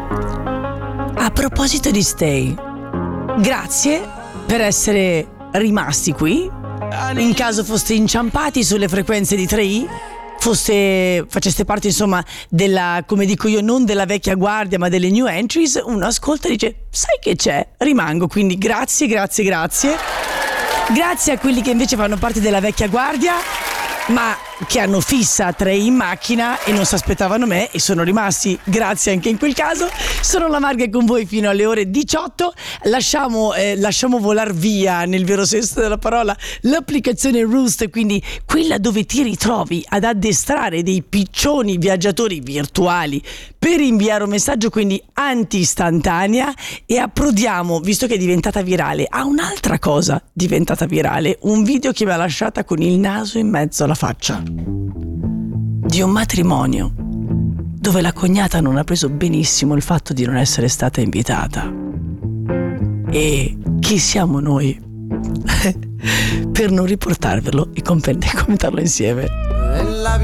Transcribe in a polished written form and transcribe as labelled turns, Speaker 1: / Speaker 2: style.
Speaker 1: A proposito di Stay, grazie per essere rimasti qui. In caso foste inciampati sulle frequenze di 3i, faceste parte insomma della, come dico io, non della vecchia guardia ma delle new entries, uno ascolta e dice: sai che c'è? Rimango. Quindi grazie. Grazie a quelli che invece fanno parte della vecchia guardia ma che hanno fissa 3i in macchina e non si aspettavano me e sono rimasti. Grazie anche in quel caso. Sono la Marga con voi fino alle ore 18. Lasciamo volar via, nel vero senso della parola, l'applicazione Roost, quindi quella dove ti ritrovi ad addestrare dei piccioni viaggiatori virtuali per inviare un messaggio, quindi anti-istantanea. E approdiamo, visto che è diventata virale, a un'altra cosa diventata virale: un video che mi ha lasciata con il naso in mezzo alla faccia, di un matrimonio dove la cognata non ha preso benissimo il fatto di non essere stata invitata. E chi siamo noi per non riportarvelo e commentarlo insieme?